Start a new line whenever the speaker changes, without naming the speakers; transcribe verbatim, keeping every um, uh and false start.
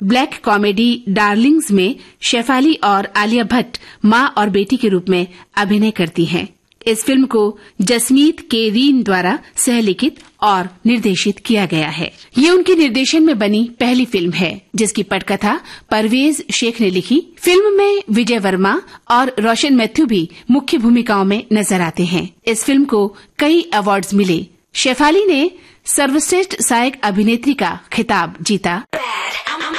Black comedy Darling's में शेफाली और आलिया भट्ट माँ और बेटी के रूप में अभिनय करती हैं। इस फिल्म को जसमीत के रीन द्वारा सहलिखित और निर्देशित किया गया है। ये उनके निर्देशन में बनी पहली फिल्म है जिसकी पटकथा परवेज शेख ने लिखी। फिल्म में विजय वर्मा और रोशन मैथ्यू भी मुख्य भूमिकाओं में नजर आते हैं। इस फिल्म को कई अवार्ड्स मिले। शेफाली ने सर्वश्रेष्ठ सहायक अभिनेत्री का खिताब जीता।